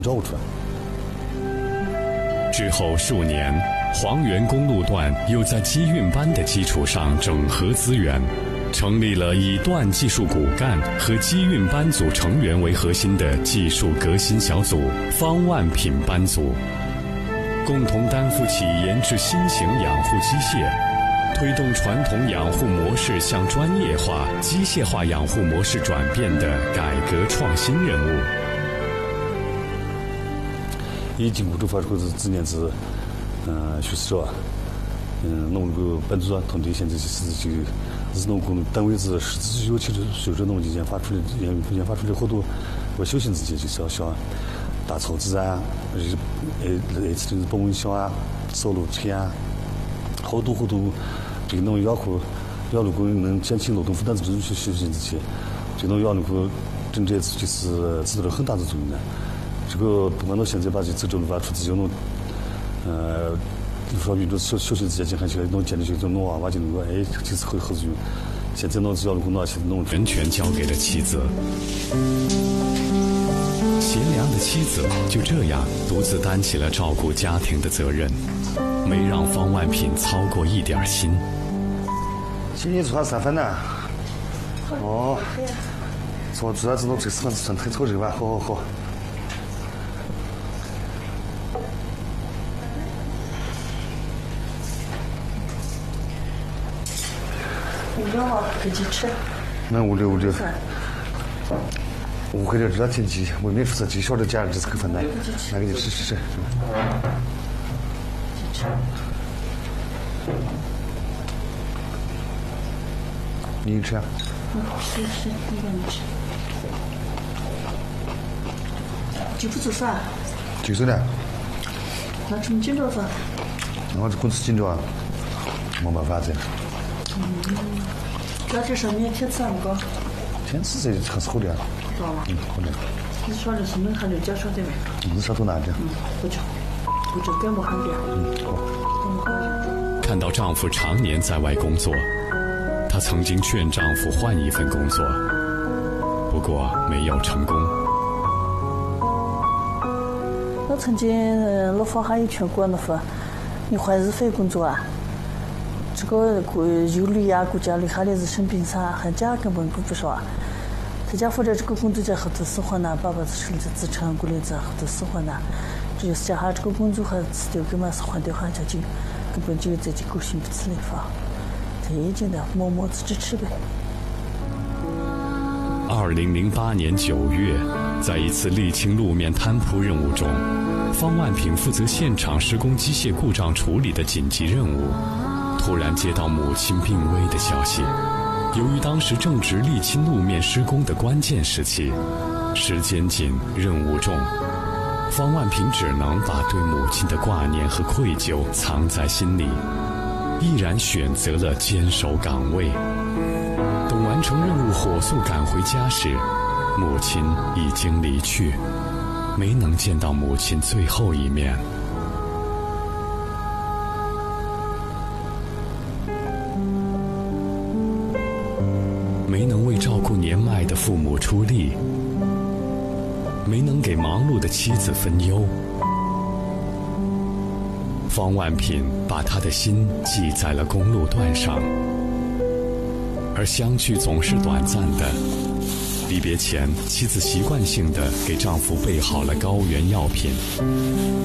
找不出来。 之后数年，黄原公路段又在机运班的基础上整合资源，成立了以段技术骨干和机运班组成员为核心的技术革新小组方万品班组，共同担负起研制新型养护机械，推动传统养护模式向专业化、机械化养护模式转变的改革创新任务。 以经过这发出的资源是，学习者，弄个班组啊，团队现在是弄个单位是实质有其就是弄研发出来好多，我小型自己就是要像大草子啊，次保温箱啊，扫路车啊，好多这个弄养路工能减轻劳动负担，就是小型自己，这种养路工真正就是起到了很大的作用的。这个不管到现在把这走路把出自就弄，说比如小型自己看起来弄建立起来弄娃娃就弄个，这是很作用。现在弄养路工现在弄全权交给了妻子。贤良的妻子就这样独自担起了照顾家庭的责任，没让方万品操过一点心。 今天做啥3分呢？哦，做啥子弄这4分算太凑这个吧？好。 5两啊，给鸡吃。 那5两。我回来这天鸡，外面出这鸡小的家这是可分的，那给你吃。鸡吃。你吃啊？ 吃，你让你吃。就不做饭。 就是的。 那这么紧张饭？ 我这公司紧张啊，没办法子。 那这上面天吃那么高？ 天吃这还是好的。 知道吗？ 好的。 你说的是能还能加少点呗？ 少多拿点。 不就感冒寒点。 好。 看到丈夫常年在外工作，她曾经劝丈夫换一份工作，不过没有成功。 我曾经老方还有劝过那说，你换日非工作啊。这个有旅呀，国家里还得是生病啥，还家根本不说。他家或者这个工作在后头死活呢，爸爸是自称过来在后头死活呢，这就是家下这个工作还辞掉，根本是换掉，还就根本就在这勾心不起来法，他已经的默默自己吃呗。 2008年9月，在一次沥青路面摊铺任务中，方万品负责现场施工机械故障处理的紧急任务，突然接到母亲病危的消息。由于当时正值沥青路面施工的关键时期，时间紧，任务重，方万品只能把对母亲的挂念和愧疚藏在心里，毅然选择了坚守岗位。等完成任务火速赶回家时，母亲已经离去，没能见到母亲最后一面。没能为照顾年迈的父母出力，没能给忙碌的妻子分忧。方万品把他的心系在了公路段上，而相聚总是短暂的。离别前，妻子习惯性地给丈夫备好了高原药品。